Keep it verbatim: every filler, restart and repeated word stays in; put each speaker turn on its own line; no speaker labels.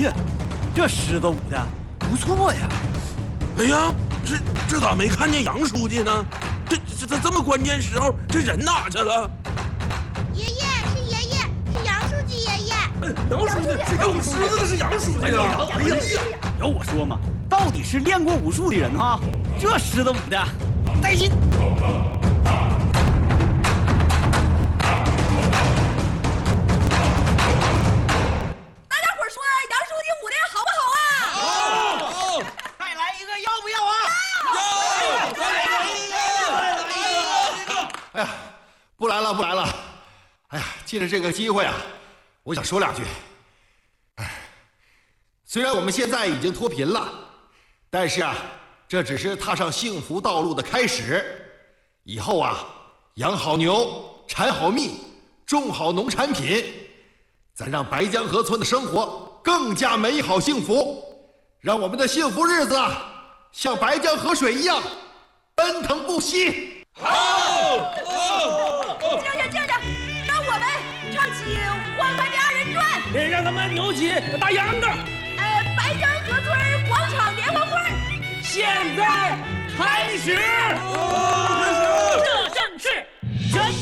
呀，这狮子舞的不错呀！
哎呀，这这咋没看见杨书记呢？这这这这么关键时候，这人哪去了？
爷爷是爷爷，是杨书记爷爷。
杨书记，哎，我狮子的是杨书记啊！哎呀，
有我说嘛，到底是练过武术的人哈，这狮子舞的带劲。
大家伙说杨书记舞的好不好啊？
好，
再来一个，要不要啊？
要，再来一个，再来一个。
哎呀，不来了，不来了。哎呀，借着这个机会啊，我想说两句。哎，虽然我们现在已经脱贫了，但是啊，这只是踏上幸福道路的开始。以后啊，养好牛，产好蜜，种好农产品，咱让白江河村的生活更加美好幸福，让我们的幸福日子啊，像白江河水一样奔腾不息。
好，
静着静着，让我们唱起《欢快的二人转》，
别让他们扭起大秧歌。
呃，白江河村广场联欢会，
现在开始。